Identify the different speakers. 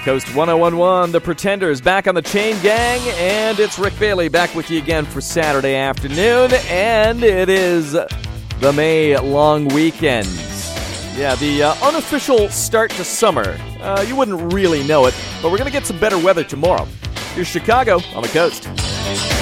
Speaker 1: Coast 1011, The Pretenders back on the Chain Gang, and it's Rick Bailey back with you again for Saturday afternoon, and it is the May long weekend. Yeah, the unofficial start to summer. You wouldn't really know it, but we're going to get some better weather tomorrow. Here's Chicago on the Coast.